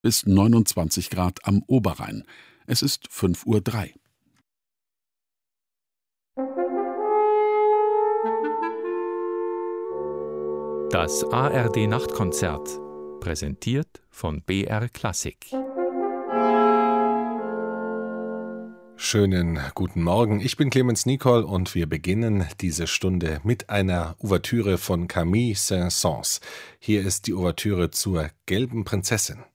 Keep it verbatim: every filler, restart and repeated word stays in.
bis neunundzwanzig Grad am Oberrhein. Es ist fünf Uhr drei. Das A R D-Nachtkonzert, präsentiert von B R Klassik. Schönen guten Morgen, ich bin Clemens Nicol und wir beginnen diese Stunde mit einer Ouvertüre von Camille Saint-Saëns. Hier ist die Ouvertüre zur Gelben Prinzessin.